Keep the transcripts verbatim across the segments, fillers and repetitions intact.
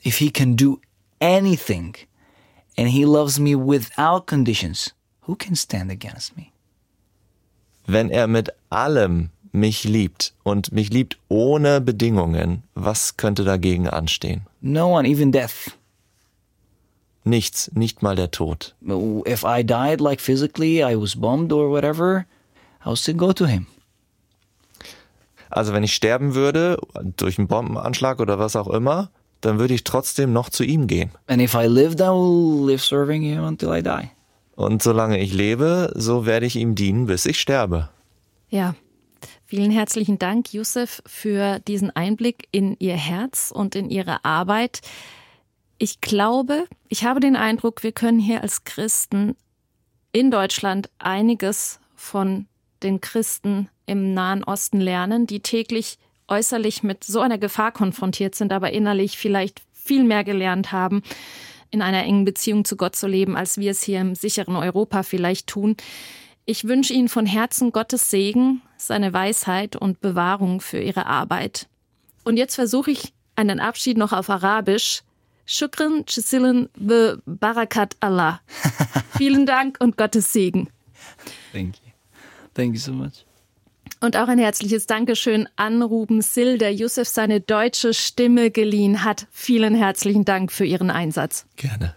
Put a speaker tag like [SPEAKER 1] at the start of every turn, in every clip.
[SPEAKER 1] if he can do anything and he loves me without conditions, who can stand against me?
[SPEAKER 2] Wenn er mit allem mich liebt und mich liebt ohne Bedingungen, was könnte dagegen anstehen?
[SPEAKER 1] No one, even death.
[SPEAKER 2] Nichts, nicht mal der Tod.
[SPEAKER 1] If I died like physically, I was bombed or whatever, I would still go to him.
[SPEAKER 2] Also wenn ich sterben würde, durch einen Bombenanschlag oder was auch immer, dann würde ich trotzdem noch zu ihm gehen.
[SPEAKER 1] And if I lived, I will live serving him until I die.
[SPEAKER 2] Und solange ich lebe, so werde ich ihm dienen, bis ich sterbe.
[SPEAKER 3] Ja, vielen herzlichen Dank, Youssef, für diesen Einblick in Ihr Herz und in Ihre Arbeit. Ich glaube, ich habe den Eindruck, wir können hier als Christen in Deutschland einiges von den Christen im Nahen Osten lernen, die täglich äußerlich mit so einer Gefahr konfrontiert sind, aber innerlich vielleicht viel mehr gelernt haben, in einer engen Beziehung zu Gott zu leben, als wir es hier im sicheren Europa vielleicht tun. Ich wünsche Ihnen von Herzen Gottes Segen, seine Weisheit und Bewahrung für Ihre Arbeit. Und jetzt versuche ich einen Abschied noch auf Arabisch. Shukran, Chisilin, be Barakat Allah. Vielen Dank und Gottes Segen.
[SPEAKER 1] Thank you. Thank you so much.
[SPEAKER 3] Und auch ein herzliches Dankeschön an Ruben Sill, der Youssef seine deutsche Stimme geliehen hat. Vielen herzlichen Dank für Ihren Einsatz.
[SPEAKER 2] Gerne.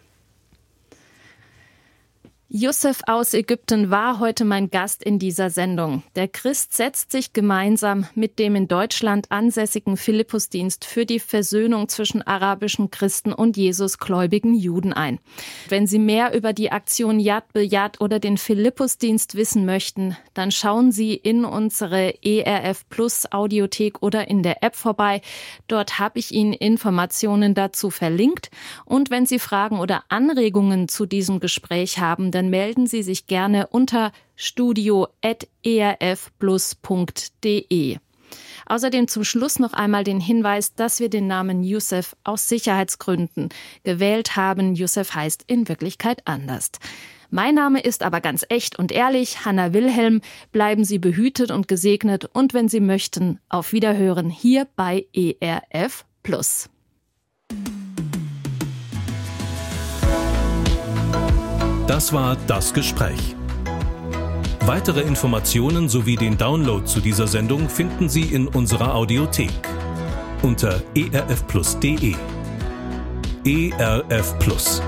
[SPEAKER 3] Youssef aus Ägypten war heute mein Gast in dieser Sendung. Der Christ setzt sich gemeinsam mit dem in Deutschland ansässigen Philippusdienst für die Versöhnung zwischen arabischen Christen und Jesusgläubigen Juden ein. Wenn Sie mehr über die Aktion Yad B'Yad oder den Philippusdienst wissen möchten, dann schauen Sie in unsere E R F Plus Audiothek oder in der App vorbei. Dort habe ich Ihnen Informationen dazu verlinkt. Und wenn Sie Fragen oder Anregungen zu diesem Gespräch haben, dann melden Sie sich gerne unter studio at e r f plus punkt d e. Außerdem zum Schluss noch einmal den Hinweis, dass wir den Namen Youssef aus Sicherheitsgründen gewählt haben. Youssef heißt in Wirklichkeit anders. Mein Name ist aber ganz echt und ehrlich, Hanna Wilhelm. Bleiben Sie behütet und gesegnet und wenn Sie möchten, auf Wiederhören hier bei E R F Plus.
[SPEAKER 4] Das war Das Gespräch. Weitere Informationen sowie den Download zu dieser Sendung finden Sie in unserer Audiothek unter e r f plus punkt d e. E R F Plus.